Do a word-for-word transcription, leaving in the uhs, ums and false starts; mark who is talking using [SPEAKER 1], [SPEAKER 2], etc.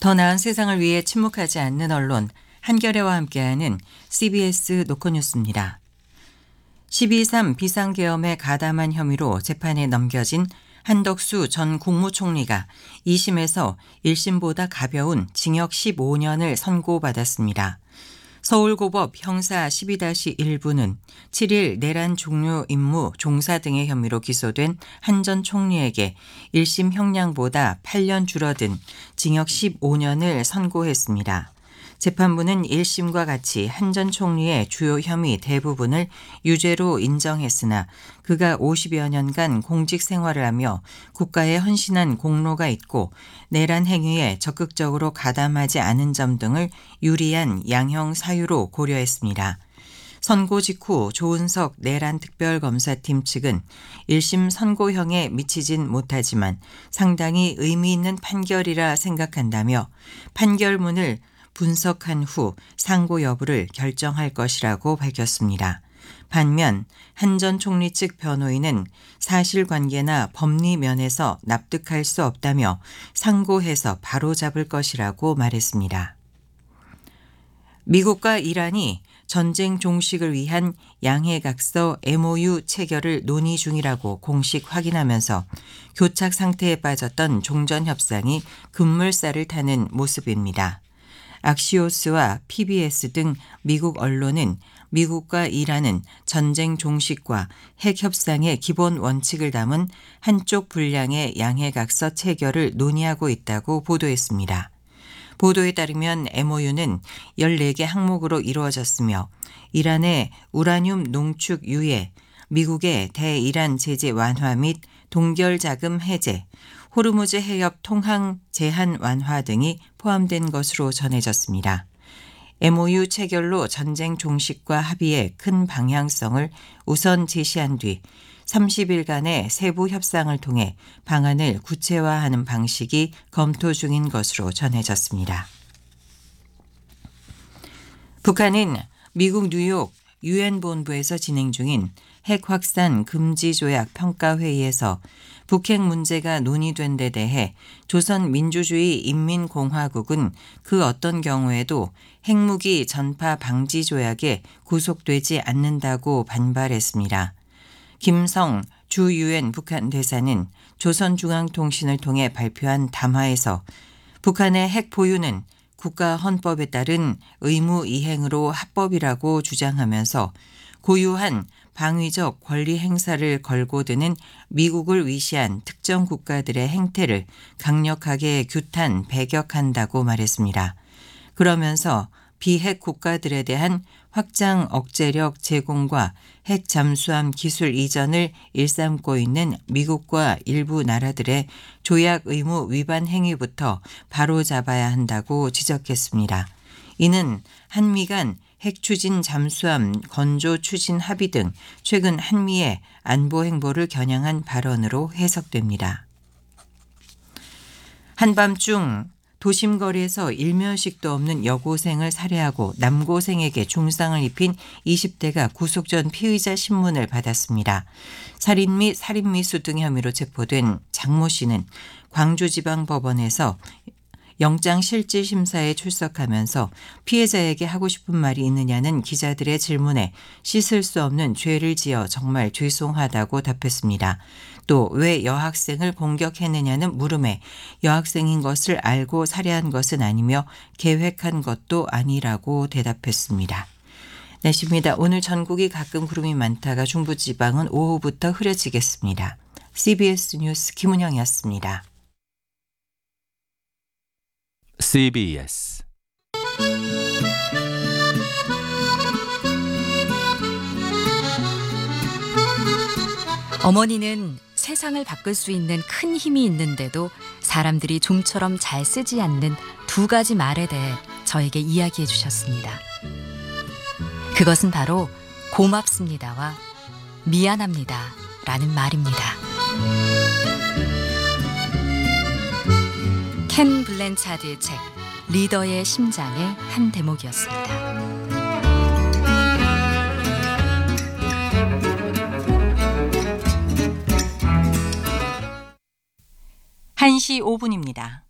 [SPEAKER 1] 더 나은 세상을 위해 침묵하지 않는 언론, 한겨레와 함께하는 씨비에스 노컷뉴스입니다. 십이 삼 비상계엄에 가담한 혐의로 재판에 넘겨진 한덕수 전 국무총리가 이 심에서 일 심보다 가벼운 징역 십오 년을 선고받았습니다. 서울고법 형사 십이 일 부는 칠 일 내란 종료 임무 종사 등의 혐의로 기소된 한 전 총리에게 일 심 형량보다 팔 년 줄어든 징역 십오 년을 선고했습니다. 재판부는 일 심과 같이 한 전 총리의 주요 혐의 대부분을 유죄로 인정했으나 그가 오십여 년간 공직 생활을 하며 국가에 헌신한 공로가 있고 내란 행위에 적극적으로 가담하지 않은 점 등을 유리한 양형 사유로 고려했습니다. 선고 직후 조은석 내란 특별검사팀 측은 일 심 선고형에 미치진 못하지만 상당히 의미 있는 판결이라 생각한다며 판결문을 분석한 후 상고 여부를 결정할 것이라고 밝혔습니다. 반면 한 전 총리 측 변호인은 사실관계나 법리 면에서 납득할 수 없다며 상고해서 바로잡을 것이라고 말했습니다. 미국과 이란이 전쟁 종식을 위한 양해각서 엠오유 체결을 논의 중이라고 공식 확인하면서 교착 상태에 빠졌던 종전협상이 급물살을 타는 모습입니다. 악시오스와 피비에스 등 미국 언론은 미국과 이란은 전쟁 종식과 핵 협상의 기본 원칙을 담은 한쪽 분량의 양해각서 체결을 논의하고 있다고 보도했습니다. 보도에 따르면 엠오유는 열네 개 항목으로 이루어졌으며 이란의 우라늄 농축 유예, 미국의 대이란 제재 완화 및 동결 자금 해제, 호르무즈 해협 통항 제한 완화 등이 포함된 것으로 전해졌습니다. 엠오유 체결로 전쟁 종식과 합의의 큰 방향성을 우선 제시한 뒤 삼십 일간의 세부 협상을 통해 방안을 구체화하는 방식이 검토 중인 것으로 전해졌습니다. 북한은 미국 뉴욕 유엔 본부에서 진행 중인 핵 확산 금지 조약 평가회의에서 북핵 문제가 논의된 데 대해 조선민주주의 인민공화국은 그 어떤 경우에도 핵무기 전파 방지 조약에 구속되지 않는다고 반발했습니다. 김성 주 유엔 북한 대사는 조선중앙통신을 통해 발표한 담화에서 북한의 핵 보유는 국가 헌법에 따른 의무 이행으로 합법이라고 주장하면서 고유한 방위적 권리 행사를 걸고 드는 미국을 위시한 특정 국가들의 행태를 강력하게 규탄 배격한다고 말했습니다. 그러면서 비핵 국가들에 대한 확장 억제력 제공과 핵 잠수함 기술 이전을 일삼고 있는 미국과 일부 나라들의 조약 의무 위반 행위부터 바로잡아야 한다고 지적했습니다. 이는 한미 간 핵 추진 잠수함 건조 추진 합의 등 최근 한미의 안보 행보를 겨냥한 발언으로 해석됩니다. 한밤중 도심 거리에서 일면식도 없는 여고생을 살해하고 남고생에게 중상을 입힌 이십 대가 구속 전 피의자 신문을 받았습니다. 살인 및 살인미수 등 혐의로 체포된 장모 씨는 광주지방법원에서 영장실질심사에 출석하면서 피해자에게 하고 싶은 말이 있느냐는 기자들의 질문에 씻을 수 없는 죄를 지어 정말 죄송하다고 답했습니다. 또 왜 여학생을 공격했느냐는 물음에 여학생인 것을 알고 살해한 것은 아니며 계획한 것도 아니라고 대답했습니다. 날씨입니다. 오늘 전국이 가끔 구름이 많다가 중부지방은 오후부터 흐려지겠습니다. 씨비에스 뉴스 김은영이었습니다.
[SPEAKER 2] 씨비에스
[SPEAKER 3] 어머니는 세상을 바꿀 수 있는 큰 힘이 있는데도 사람들이 좀처럼 잘 쓰지 않는 두 가지 말에 대해 저에게 이야기해 주셨습니다. 그것은 바로 고맙습니다와 미안합니다 라는 말입니다. 켄 블랜차드의 책 리더의 심장의 한 대목이었습니다.
[SPEAKER 1] 한 시 오 분입니다.